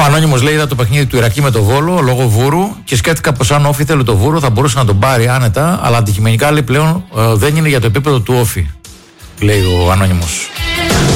Ο Ανώνυμος λέει: είδα το παιχνίδι του Ηρακλή με το Βόλο λόγω Βούρου και σκέφτηκα πως αν ο Όφη θέλει το Βούρο θα μπορούσε να τον πάρει άνετα, αλλά αντικειμενικά λέει πλέον δεν είναι για το επίπεδο του Όφη, λέει ο Ανώνυμος.